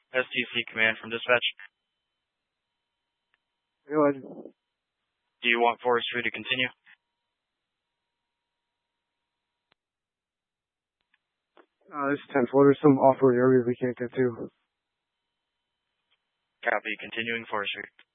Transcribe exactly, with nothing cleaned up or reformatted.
S T C command from dispatch. Go ahead. Do you want forestry to continue? Uh, this is ten four. There's some off-road areas we can't get to. Copy. Continuing forestry.